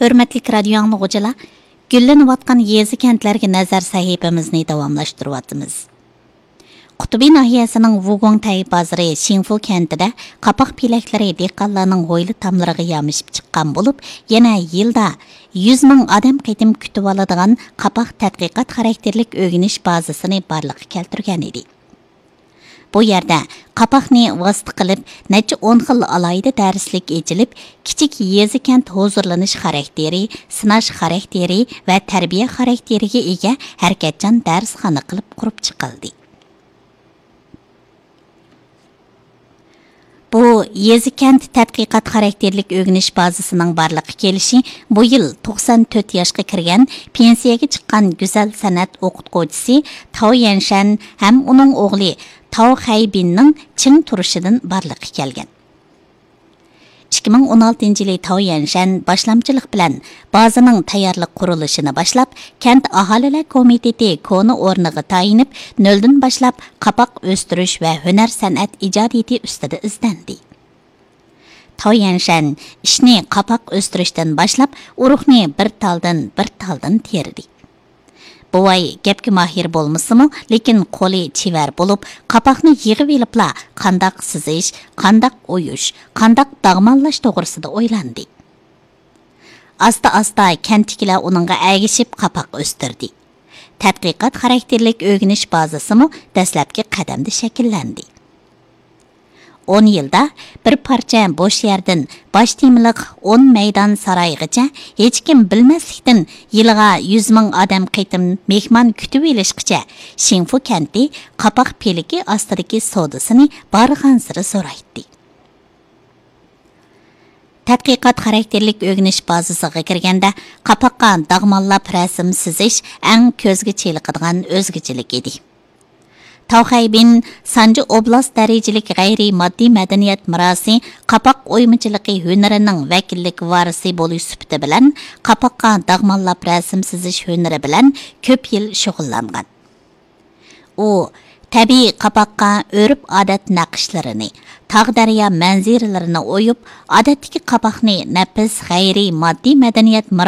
Hörmətli radio anlıqçılar, gülleniyotgan yezi kentlərə nəzər sahifamizni davamlaşdırıyatımız. Qutubi nahiyəsinin Wugong Tay bazarı Xinfu kentida qapaq peləkləri dehqonlarning hoyli tamlariga yamishib chiqqan bo'lib, yana yilda 100 ming odam qitim kutib oladigan qapaq tadqiqot xarakterlik o'rganish bazasini barliqqa keltirgan edi. Bu yerda qapaqni vosita qilib, necha 10 xil alayda darslik echilib, kichik yezi kent huzurlanish xarakteri, sinash xarakteri va tarbiya xarakteriga ega harakatchan darsxona qilib qurib chiqildi. Bu yezi kent tadqiqot xarakterlik o'rganish bazasining barliqqa kelishi bu yil 94 yoshga kirgan pensiyaga chiqqan go'zal san'at o'qituvchisi Tao Yanshan ham uning o'g'li Tao Haybinning ching turishidan barliqqa kelgan. 2016-yili Tao Yanshan boshlamchilik bilan bazaning tayyorlik qurilishini boshlab, kent aholilar komiteti koni o'rniga tayinib, noldan boshlab qapaq o'stirish va hunar san'at ijodiyati ustida izlandi. Tao Yanshan ishni qapaq o'stirishdan boshlab, urug'ni bir taldan terdi. Buvay gapga mahir bo'lmasimi, lekin qo'li chivar bo'lib, qapaqni yig'ib elibla qandaq sizish, qandaq o'yish, qandaq dag'mallash to'g'risida o'ylandi. Asta-asta kentliklar uningga agishib qapaq o'stirdi. Tadqiqot xarakterlik o'rganish bazasimi dastlabki qadamda shakllandi. 10 yilda bir parcha bo'sh yerdan bosh temiliq 10 maydon saroygacha hech kim bilmaslikdan yiliga 100 ming odam qitim mehmon kutib elishgacha Xinfu kenti qapaq peliki ostidagi savdosini barg'ansiri zo'raytdi. Tadqiqot xarakterlik o'rganish bazasiga kirganda qapaqqa dag'mallab rasm sizish eng ko'zga cheliqadigan o'zgachilik edi. Tao Haybin Sanju oblast darajalik g'ayri moddiy madaniyat mirosi qapaq o'ymachilik hunarining vakillik varisi bo'lish sifati bilan qapaqqa dag'mallab rasm sizish hunari bilan ko'p yil shug'ullangan. U tabiiy qapaqqa o'rib odat naqshlarini, tog' daryo manziralarini o'yib, odatdagi qapaqni nafis g'ayri moddiy madaniyat